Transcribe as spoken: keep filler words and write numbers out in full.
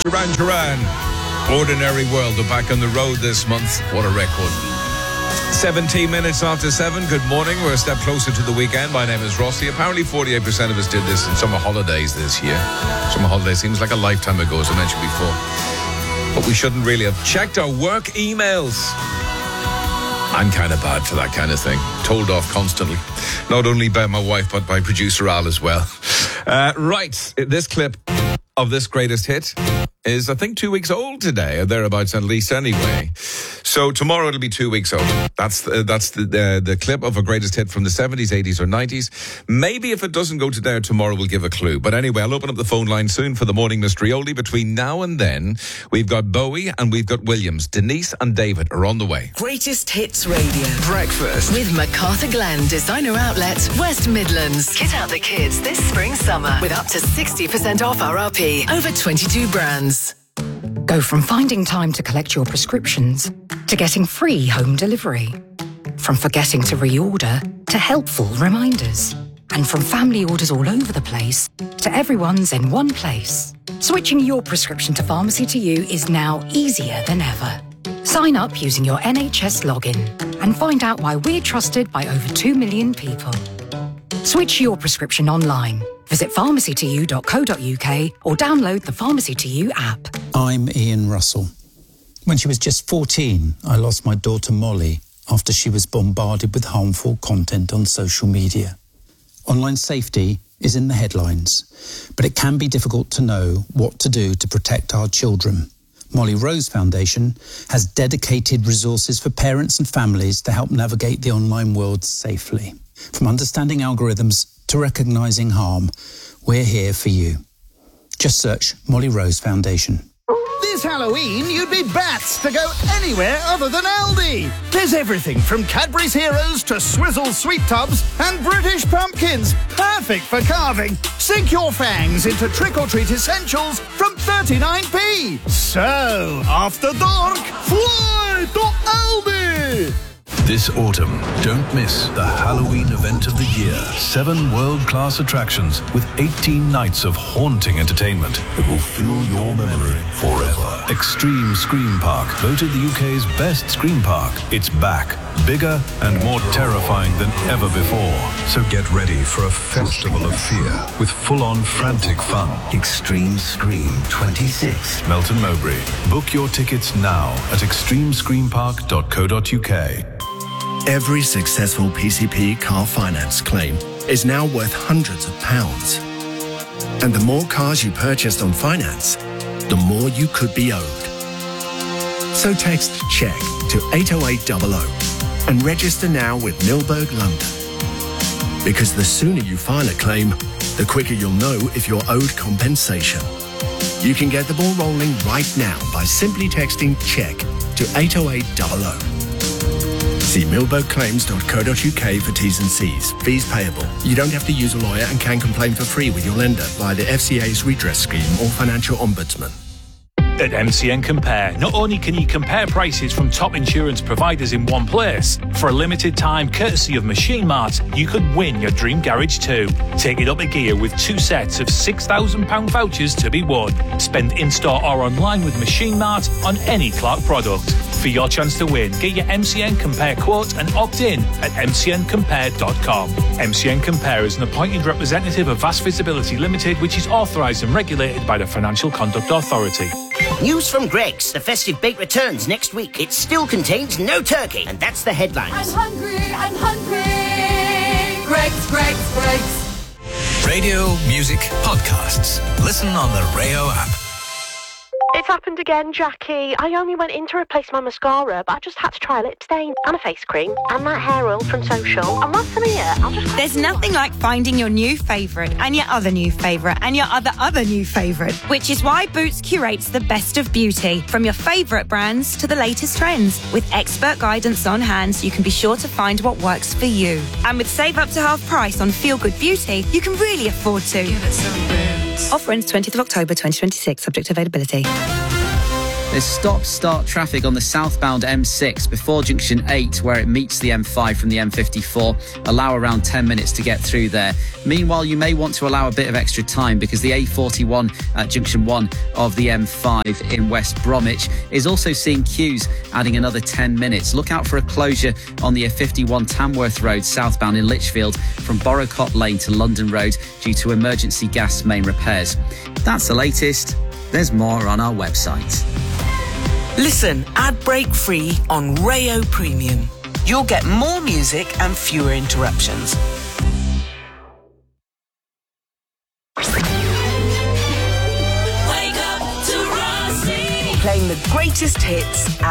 Duran Duran, Ordinary World are back on the road this month. What a record. seventeen minutes after seven. Good morning. We're a step closer to the weekend. My name is Rossi. Apparently forty-eight percent of us did this in summer holidays this year. Summer holidays seems like a lifetime ago, as I mentioned before. But we shouldn't really have checked our work emails. I'm kind of bad for that kind of thing. Told off constantly. Not only by my wife, but by producer Al as well. Uh, right. This clip of this greatest hit is, I think, two weeks old today, or thereabouts at least anyway. So tomorrow it'll be two weeks old. That's the, that's the, the the clip of a greatest hit from the seventies, eighties or nineties. Maybe if it doesn't go today or tomorrow, we'll give a clue. But anyway, I'll open up the phone line soon for the Morning Mystery Oldie. Between now and then, we've got Bowie and we've got Williams. Denise and David are on the way. Greatest Hits Radio. Breakfast. With MacArthur Glen Designer Outlet, West Midlands. Kit out the kids this spring summer with up to sixty percent off R R P. Over twenty-two brands. Go from finding time to collect your prescriptions to getting free home delivery. From forgetting to reorder to helpful reminders. And from family orders all over the place to everyone's in one place. Switching your prescription to Pharmacy to You is now easier than ever. Sign up using your N H S login and find out why we're trusted by over two million people. Switch your prescription online. Visit pharmacy to you dot co dot uk or download the Pharmacy to You app. I'm Ian Russell. When she was just fourteen, I lost my daughter Molly after she was bombarded with harmful content on social media. Online safety is in the headlines, but it can be difficult to know what to do to protect our children. Molly Rose Foundation has dedicated resources for parents and families to help navigate the online world safely. From understanding algorithms to recognising harm, we're here for you. Just search Molly Rose Foundation. This Halloween, you'd be bats to go anywhere other than Aldi. There's everything from Cadbury's Heroes to Swizzle Sweet Tubs and British Pumpkins. Perfect for carving. Sink your fangs into trick-or-treat essentials from thirty-nine p. So, after dark, fly to Aldi! This autumn, don't miss the Halloween event of the year. Seven world-class attractions with eighteen nights of haunting entertainment that will fill your memory forever. Extreme Scream Park, voted the U K's best scream park. It's back, bigger and more terrifying than ever before. So get ready for a festival of fear with full-on frantic fun. Extreme Scream twenty-six. Melton Mowbray. Book your tickets now at extreme scream park dot co dot uk. Every successful P C P car finance claim is now worth hundreds of pounds. And the more cars you purchased on finance, the more you could be owed. So text CHECK to eight oh eight hundred and register now with Milberg London. Because the sooner you file a claim, the quicker you'll know if you're owed compensation. You can get the ball rolling right now by simply texting CHECK to eight oh eight hundred. See milberg claims dot co dot uk for T's and C's. Fees payable. You don't have to use a lawyer and can complain for free with your lender via the F C A's redress scheme or financial ombudsman. At M C N Compare, not only can you compare prices from top insurance providers in one place, for a limited time, courtesy of Machine Mart, you could win your dream garage too. Take it up a gear with two sets of six thousand pounds vouchers to be won. Spend in-store or online with Machine Mart on any Clark product. For your chance to win, get your M C N Compare quote and opt in at m c n compare dot com. M C N Compare is an appointed representative of Vast Visibility Limited, which is authorised and regulated by the Financial Conduct Authority. News from Greggs. The festive bake returns next week. It still contains no turkey, and that's the headlines. I'm hungry, I'm hungry. Greggs, Greggs, Greggs. Radio, music, podcasts. Listen on the Rayo app. It's happened again, Jackie. I only went in to replace my mascara, but I just had to try a lip stain and a face cream and that hair oil from Social. And what's in here? I'll just... There's nothing like finding your new favourite and your other new favourite and your other other new favourite, which is why Boots curates the best of beauty, from your favourite brands to the latest trends. With expert guidance on hand, so you can be sure to find what works for you. And with save up to half price on Feel Good Beauty, you can really afford to. Give it some Boots. Offer ends twentieth of October twenty twenty-six, subject to availability. There's stop-start traffic on the southbound M six before junction eight, where it meets the M five from the M fifty-four. Allow around ten minutes to get through there. Meanwhile, you may want to allow a bit of extra time because the A forty-one at junction one of the M five in West Bromwich is also seeing queues, adding another ten minutes. Look out for a closure on the A fifty-one Tamworth Road southbound in Lichfield from Borrowcott Lane to London Road due to emergency gas main repairs. That's the latest. There's more on our website. Listen ad break free on Rayo Premium. You'll get more music and fewer interruptions. Wake up to Rossi. Playing the greatest hits at